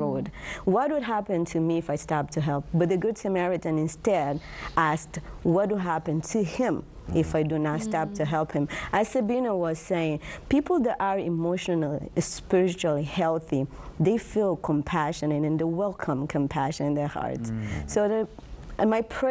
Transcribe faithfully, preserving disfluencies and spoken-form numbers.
road. What would happen to me if I stopped to help? But the Good Samaritan instead asked, what would happen to him if I do not mm. stop to help him? As Sabina was saying, people that are emotionally, spiritually healthy, they feel compassion and they welcome compassion in their hearts. Mm. So the, and my prayer